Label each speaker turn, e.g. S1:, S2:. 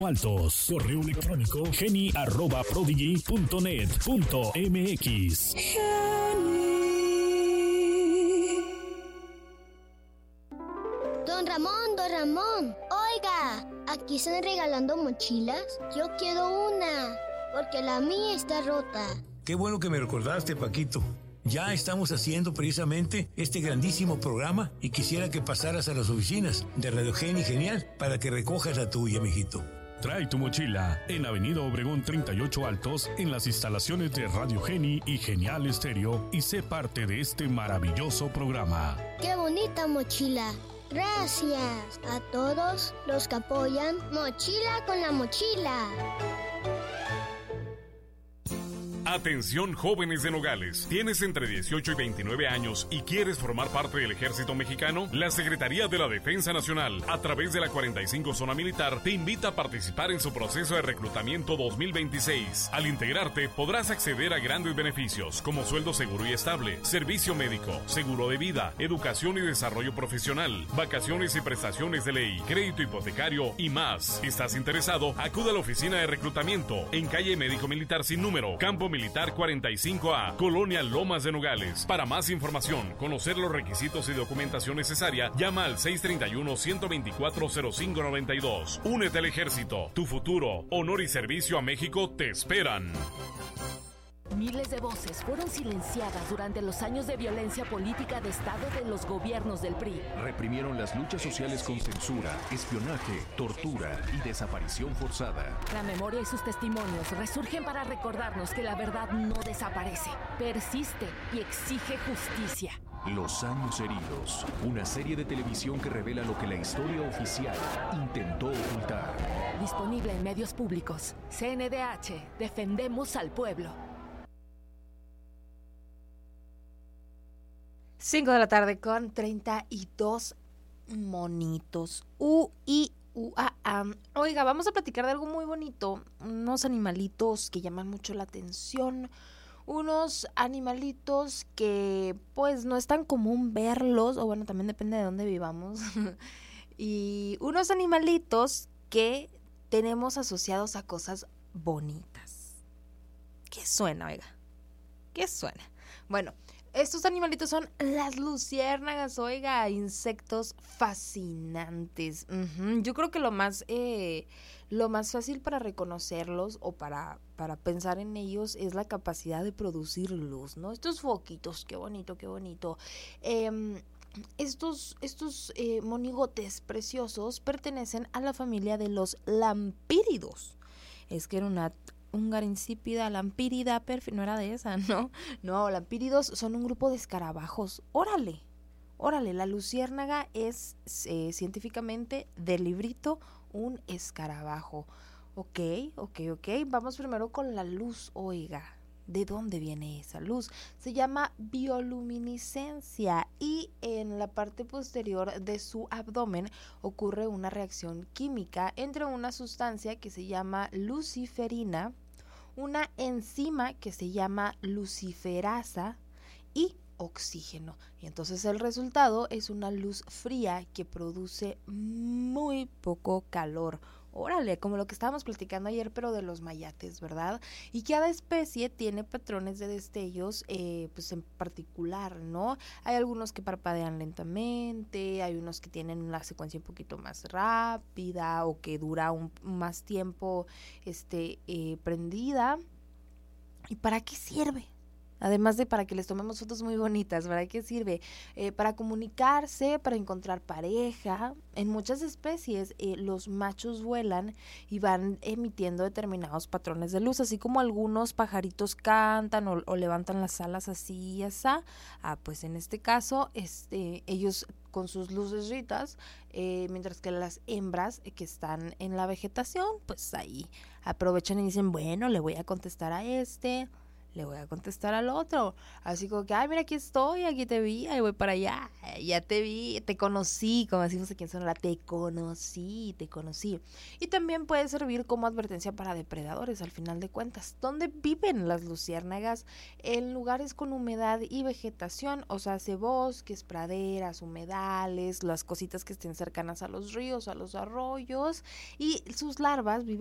S1: Altos, correo electrónico geni@prodigy.net.mx.
S2: Don Ramón, oiga, aquí están regalando mochilas. Yo quiero una, porque la mía está rota.
S3: Qué bueno que me recordaste, Paquito. Ya estamos haciendo precisamente este grandísimo programa y quisiera que pasaras a las oficinas de Radio Geni Genial para que recojas la tuya, mijito.
S1: Trae tu mochila en Avenida Obregón 38 Altos, en las instalaciones de Radio Geni y Genial Estéreo, y sé parte de este maravilloso programa.
S2: ¡Qué bonita mochila! Gracias a todos los que apoyan Mochila con la Mochila.
S4: Atención, jóvenes de Nogales. ¿Tienes entre 18 y 29 años y quieres formar parte del Ejército Mexicano? La Secretaría de la Defensa Nacional, a través de la 45 Zona Militar, te invita a participar en su proceso de reclutamiento 2026. Al integrarte, podrás acceder a grandes beneficios, como sueldo seguro y estable, servicio médico, seguro de vida, educación y desarrollo profesional, vacaciones y prestaciones de ley, crédito hipotecario y más. ¿Estás interesado? Acude a la oficina de reclutamiento en calle Médico Militar sin número, Campo Militar 45A, Colonia Lomas de Nogales. Para más información, conocer los requisitos y documentación necesaria, llama al 631-124-0592. Únete al ejército. Tu futuro, honor y servicio a México te esperan.
S5: Miles de voces fueron silenciadas durante los años de violencia política de Estado de los gobiernos del PRI.
S6: Reprimieron las luchas sociales con censura, espionaje, tortura y desaparición forzada.
S5: La memoria y sus testimonios resurgen para recordarnos que la verdad no desaparece, persiste y exige justicia.
S6: Los años heridos, una serie de televisión que revela lo que la historia oficial intentó ocultar.
S5: Disponible en medios públicos. CNDH, defendemos al pueblo.
S7: 5 de la tarde con 32 monitos. Oiga, vamos a platicar de algo muy bonito. Unos animalitos que llaman mucho la atención. Unos animalitos que pues no es tan común verlos. O bueno, también depende de dónde vivamos. Y unos animalitos que tenemos asociados a cosas bonitas. ¿Qué suena, oiga? ¿Qué suena? Bueno, estos animalitos son las luciérnagas, oiga, insectos fascinantes. Yo creo que lo más fácil para reconocerlos o para pensar en ellos es la capacidad de producir luz, ¿no? Estos foquitos, qué bonito, qué bonito. Estos monigotes preciosos pertenecen a la familia de los lampíridos. Es que era una húngara insípida, lampírida, no era de esa, ¿no? No, lampíridos son un grupo de escarabajos. Órale, la luciérnaga es científicamente del librito un escarabajo. Ok, vamos primero con la luz, oiga. ¿De dónde viene esa luz? Se llama bioluminiscencia y en la parte posterior de su abdomen ocurre una reacción química entre una sustancia que se llama luciferina, una enzima que se llama luciferasa y oxígeno. Y entonces el resultado es una luz fría que produce muy poco calor. Órale, como lo que estábamos platicando ayer, pero de los mayates, ¿verdad? Y cada especie tiene patrones de destellos, pues en particular, ¿no? Hay algunos que parpadean lentamente, hay unos que tienen una secuencia un poquito más rápida o que dura más tiempo, prendida. ¿Y para qué sirve? Además de para que les tomemos fotos muy bonitas, ¿para qué sirve? Para comunicarse, para encontrar pareja. En muchas especies los machos vuelan y van emitiendo determinados patrones de luz, así como algunos pajaritos cantan o levantan las alas así y así. Pues en este caso, ellos con sus lucecitas, mientras que las hembras que están en la vegetación, pues ahí aprovechan y dicen, bueno, le voy a contestar a le voy a contestar al otro. Así como que, ay, mira, aquí estoy, aquí te vi, ahí voy para allá, ya te vi, te conocí, como decimos aquí en Sonora, te conocí. Y también puede servir como advertencia para depredadores, al final de cuentas. ¿Dónde viven las luciérnagas? En lugares con humedad y vegetación, o sea, bosques, praderas, humedales, las cositas que estén cercanas a los ríos, a los arroyos, y sus larvas viven